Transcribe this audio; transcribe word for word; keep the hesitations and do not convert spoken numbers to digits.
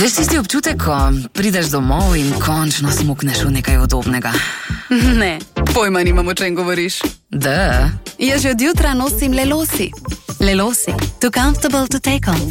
Veš tisti občutek, ko prideš domov in končno smukneš v nekaj udobnega? Ne, pojma nimam, o čem govoriš. Da. Jaz že od jutra nosim Lelosi. Lelosi, too comfortable to take on.